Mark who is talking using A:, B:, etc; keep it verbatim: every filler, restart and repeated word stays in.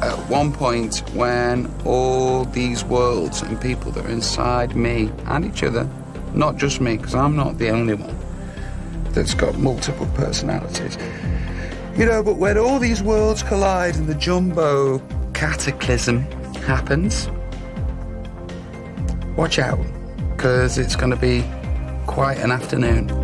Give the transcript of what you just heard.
A: at one point when all these worlds and people that are inside me and each other, not just me, because I'm not the only one that's got multiple personalities, you know, but when all these worlds collide and the jumbo cataclysm happens, watch out, because it's going to be quite an afternoon.